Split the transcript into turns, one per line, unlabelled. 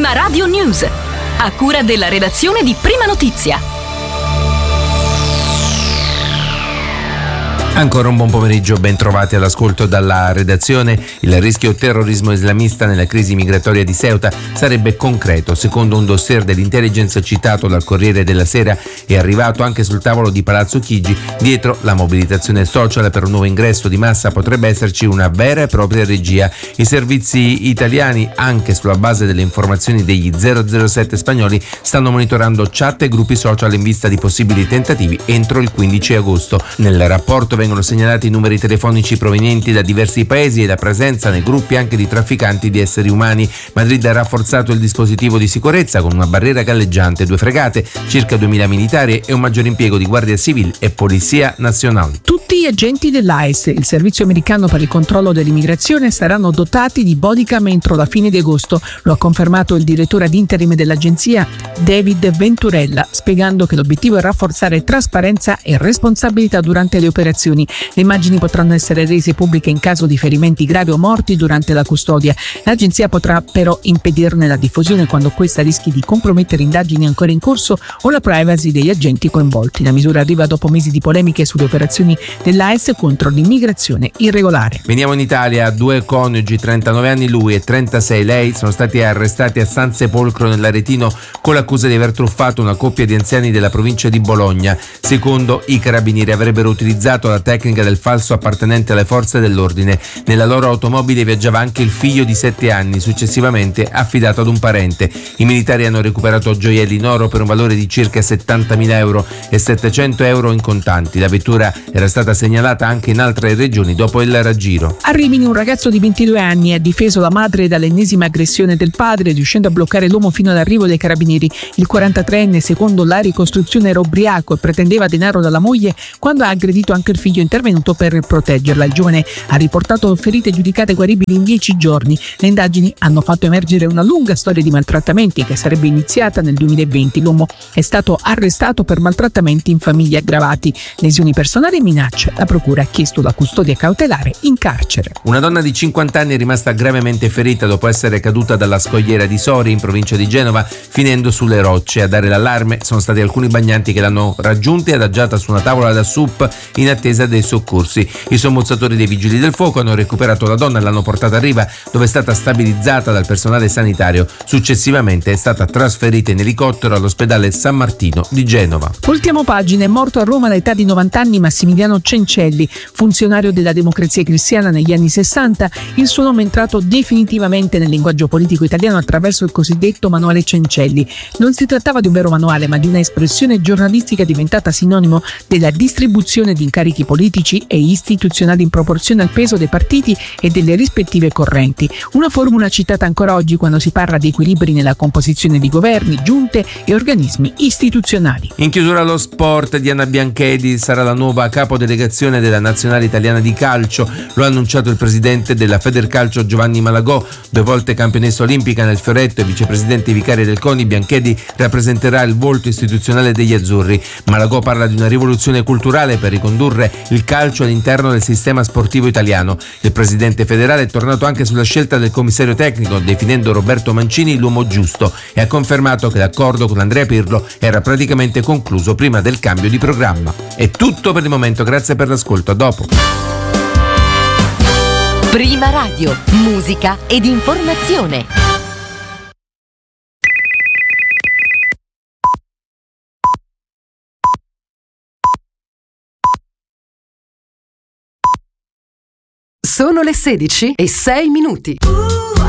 Prima Radio News, a cura della redazione di Prima Notizia.
Ancora un buon pomeriggio, ben trovati all'ascolto dalla redazione. Il rischio terrorismo islamista nella crisi migratoria di Ceuta sarebbe concreto. Secondo un dossier dell'intelligence citato dal Corriere della Sera, è arrivato anche sul tavolo di Palazzo Chigi. Dietro la mobilitazione social per un nuovo ingresso di massa potrebbe esserci una vera e propria regia. I servizi italiani, anche sulla base delle informazioni degli 007 spagnoli, stanno monitorando chat e gruppi social in vista di possibili tentativi entro il 15 agosto. Nel rapporto vengono segnalati i numeri telefonici provenienti da diversi paesi e la presenza nei gruppi anche di trafficanti di esseri umani. Madrid ha rafforzato il dispositivo di sicurezza con una barriera galleggiante, 2 fregate, circa 2000 militari e un maggiore impiego di Guardia Civile e Polizia Nazionale.
Tutti gli agenti dell'AIS, il servizio americano per il controllo dell'immigrazione, saranno dotati di bodycam entro la fine di agosto. Lo ha confermato il direttore ad interim dell'agenzia, David Venturella, spiegando che l'obiettivo è rafforzare trasparenza e responsabilità durante le operazioni. Le immagini potranno essere rese pubbliche in caso di ferimenti gravi o morti durante la custodia. L'agenzia potrà però impedirne la diffusione quando questa rischi di compromettere indagini ancora in corso o la privacy degli agenti coinvolti. La misura arriva dopo mesi di polemiche sulle operazioni dell'AIS contro l'immigrazione irregolare.
Veniamo in Italia. 2 coniugi, 39 anni lui e 36 lei, sono stati arrestati a San Sepolcro nell'Aretino con l'accusa di aver truffato una coppia di anziani della provincia di Bologna. Secondo i carabinieri avrebbero utilizzato la tecnica del falso appartenente alle forze dell'ordine. Nella loro automobile viaggiava anche il figlio di 7 anni, successivamente affidato ad un parente. I militari hanno recuperato gioielli in oro per un valore di circa 70.000 euro e 700 euro in contanti. La vettura era stata segnalata anche in altre regioni dopo il raggiro.
A Rimini un ragazzo di 22 anni ha difeso la madre dall'ennesima aggressione del padre, riuscendo a bloccare l'uomo fino all'arrivo dei carabinieri. Il 43enne, secondo la ricostruzione, era ubriaco e pretendeva denaro dalla moglie quando ha aggredito anche il figlio intervenuto per proteggerla. Il giovane ha riportato ferite giudicate guaribili in 10 giorni. Le indagini hanno fatto emergere una lunga storia di maltrattamenti che sarebbe iniziata nel 2020. L'uomo è stato arrestato per maltrattamenti in famiglia aggravati, lesioni personali e minacce. La procura ha chiesto la custodia cautelare in carcere.
Una donna di 50 anni è rimasta gravemente ferita dopo essere caduta dalla scogliera di Sori in provincia di Genova, finendo sulle rocce. A dare l'allarme sono stati alcuni bagnanti che l'hanno raggiunta e adagiata su una tavola da SUP in attesa dei soccorsi. I sommozzatori dei vigili del fuoco hanno recuperato la donna e l'hanno portata a riva, dove è stata stabilizzata dal personale sanitario. Successivamente è stata trasferita in elicottero all'ospedale San Martino di Genova.
Ultimo pagina. È morto a Roma all'età di 90 anni Massimiliano Cencelli, funzionario della Democrazia Cristiana negli anni 60. Il suo nome è entrato definitivamente nel linguaggio politico italiano attraverso il cosiddetto manuale Cencelli. Non si trattava di un vero manuale, ma di una espressione giornalistica diventata sinonimo della distribuzione di incarichi politici e istituzionali in proporzione al peso dei partiti e delle rispettive correnti. Una formula citata ancora oggi quando si parla di equilibri nella composizione di governi, giunte e organismi istituzionali.
In chiusura allo sport, Diana Bianchedi sarà la nuova capodelegazione della nazionale italiana di calcio. Lo ha annunciato il presidente della Federcalcio Giovanni Malagò. 2 volte campionessa olimpica nel fioretto e vicepresidente vicaria del CONI, Bianchedi rappresenterà il volto istituzionale degli azzurri. Malagò parla di una rivoluzione culturale per ricondurre il calcio all'interno del sistema sportivo italiano. Il presidente federale è tornato anche sulla scelta del commissario tecnico, definendo Roberto Mancini l'uomo giusto, e ha confermato che l'accordo con Andrea Pirlo era praticamente concluso prima del cambio di programma. È tutto per il momento, grazie per l'ascolto, a dopo.
Prima Radio, musica ed informazione.
Sono le 16:06.